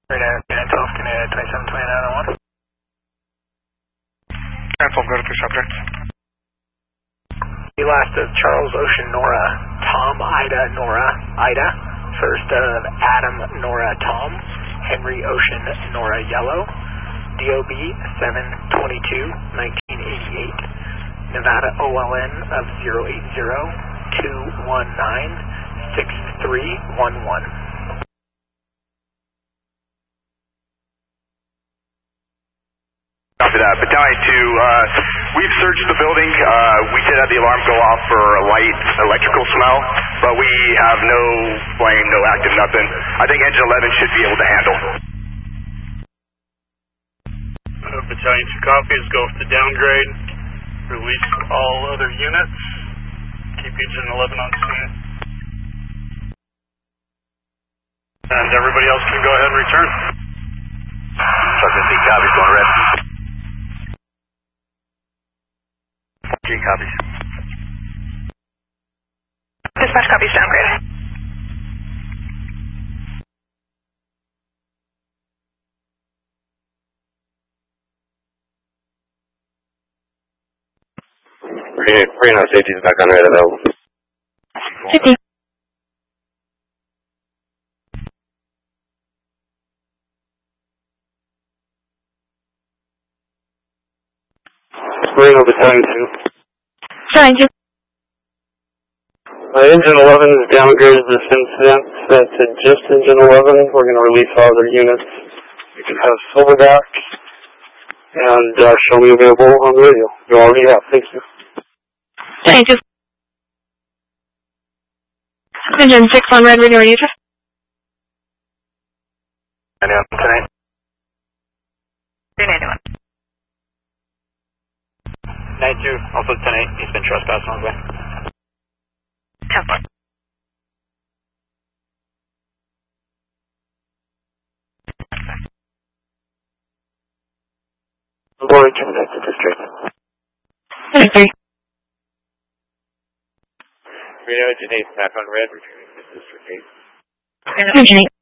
Canada 12, Canada 27, 2901. Cancel, go to 2 subjects. The last of Charles Ocean Nora, Tom Ida Nora Ida, first of Adam Nora Tom, Henry Ocean Nora Yellow, DOB 7/22/1988, Nevada OLN of 080-219-6311. Copy that. Battalion 2, we've searched the building. We did have the alarm go off for a light electrical smell, but we have no flame, no active, nothing. I think engine 11 should be able to handle. Battalion 2 copies, go for the downgrade. Release all other units. Keep engine 11 on scene. And everybody else can go ahead and return. Sergeant C copies, going red. G copies. Dispatch copies, downgrade. Reno safety is back on red available. 50. Reno Battalion 2. Thank you. Engine 11 is downgraded to this incident. That's just engine 11. We're going to release all other units. You can have Silverback and show me available on the radio. You already have. Thank you. Thank you. Engine 6 on red, radio user. I know, tonight. 391. 92, also 10-8, he's been trespassing on his way. 10-4. I'm going to connect to district. 33. Reno, engine 8 back on red, returning to district 8. Engine 8.